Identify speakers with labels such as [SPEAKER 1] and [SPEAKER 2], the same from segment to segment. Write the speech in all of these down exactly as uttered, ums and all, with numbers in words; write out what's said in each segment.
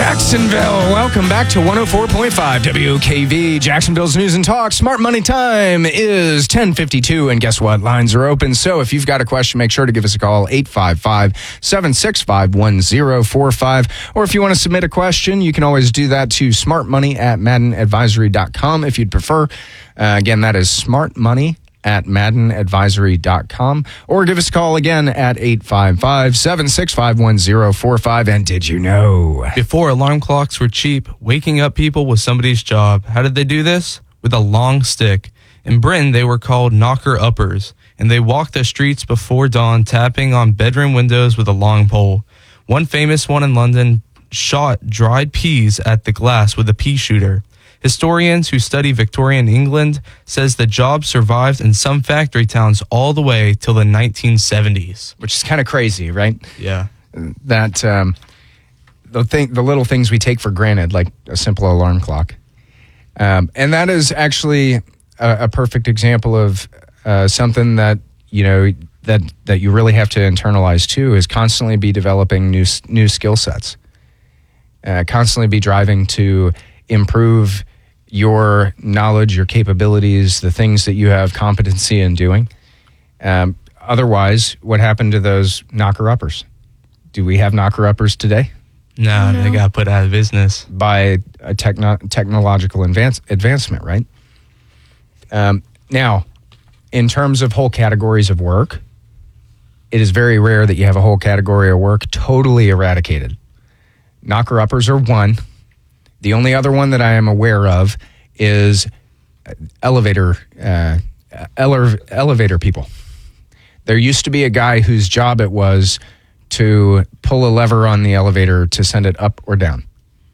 [SPEAKER 1] Jacksonville, welcome back to one oh four point five W K V, Jacksonville's News and Talk. Smart Money time is ten fifty-two, and guess what? Lines are open. So if you've got a question, make sure to give us a call, eight five five, seven six five, one oh four five. Or if you want to submit a question, you can always do that to smartmoney at madden advisory dot com if you'd prefer. Uh, again, that is smartmoney at madden advisory dot com, or give us a call again at eight five five, seven six five, one oh four five. And did you know?
[SPEAKER 2] Before alarm clocks were cheap, waking up people was somebody's job. How did they do this? With a long stick. In Britain, they were called knocker-uppers, and they walked the streets before dawn, tapping on bedroom windows with a long pole. One famous one in London shot dried peas at the glass with a pea shooter. Historians who study Victorian England says the job survived in some factory towns all the way till the nineteen seventies.
[SPEAKER 1] Which is kind of crazy, right?
[SPEAKER 2] Yeah.
[SPEAKER 1] That um, the thing, the little things we take for granted, like a simple alarm clock. Um, and that is actually a, a perfect example of uh, something that, you know, that, that you really have to internalize too, is constantly be developing new, new skill sets. Uh, constantly be driving to improve your knowledge, your capabilities, the things that you have competency in doing. Um, otherwise, what happened to those knocker-uppers? Do we have knocker-uppers today?
[SPEAKER 2] No, no, they got put out of business.
[SPEAKER 1] By a techno- technological advance- advancement, right? Um, now, in terms of whole categories of work, it is very rare that you have a whole category of work totally eradicated. Knocker-uppers are one. The only other one that I am aware of is elevator uh, ele- elevator people. There used to be a guy whose job it was to pull a lever on the elevator to send it up or down.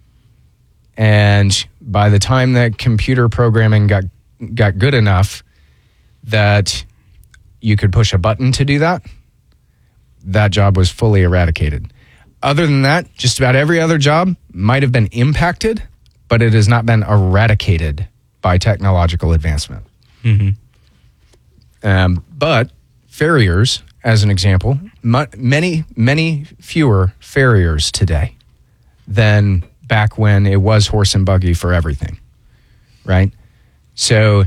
[SPEAKER 1] And by the time that computer programming got got good enough that you could push a button to do that, that job was fully eradicated. Other than that, just about every other job might have been impacted, but it has not been eradicated by technological advancement.
[SPEAKER 2] Mm-hmm.
[SPEAKER 1] Um, but farriers, as an example, mu- many, many fewer farriers today than back when it was horse and buggy for everything, right? So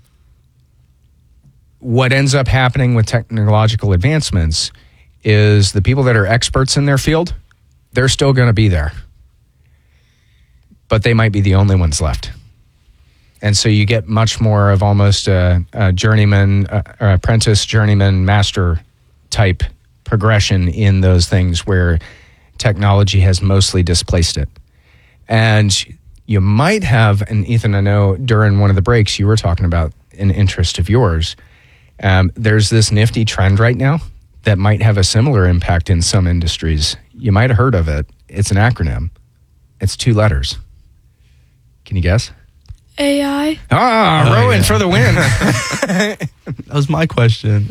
[SPEAKER 1] what ends up happening with technological advancements is the people that are experts in their field, they're still going to be there. But they might be the only ones left. And so you get much more of almost a, a journeyman, a, or apprentice, journeyman, master type progression in those things where technology has mostly displaced it. And you might have, and Ethan, I know during one of the breaks you were talking about an interest of yours. Um, there's this nifty trend right now that might have a similar impact in some industries. You might have heard of it. It's an acronym. It's two letters. Can you guess?
[SPEAKER 3] A I.
[SPEAKER 1] Ah,
[SPEAKER 2] oh,
[SPEAKER 1] Rowan
[SPEAKER 2] yeah.
[SPEAKER 1] for the win.
[SPEAKER 2] That was my question.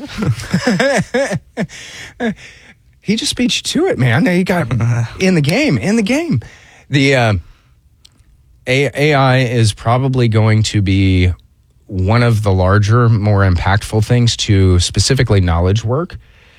[SPEAKER 1] He just beat you to it, man. He got in the game, in the game. The uh, A- AI is probably going to be one of the larger, more impactful things to specifically knowledge work.